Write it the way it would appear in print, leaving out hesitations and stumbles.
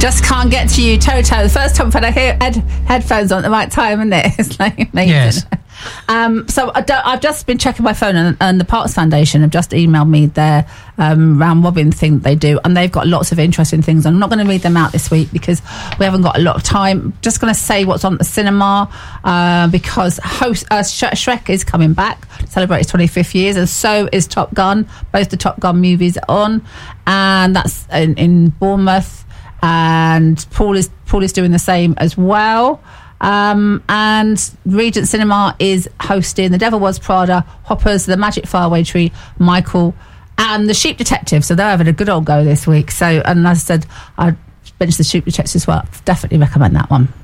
Just can't get to you, Toto. The first time I've had headphones on at the right time, isn't it? It's like amazing. Yes. So I've just been checking my phone, and the Parks Foundation have just emailed me their round robin thing that they do, and they've got lots of interesting things. I'm not going to read them out this week because we haven't got a lot of time. Just going to say what's on at the cinema, because Shrek is coming back to celebrate its 25th years, and so is Top Gun. Both the Top Gun movies are on, and that's in Bournemouth. And Paul is doing the same as well. And Regent Cinema is hosting The Devil Wears Prada, Hoppers, The Magic Faraway Tree, Michael, and The Sheep Detective. So they're having a good old go this week. So, and as I said, I mentioned The Sheep Detective as well. Definitely recommend that one.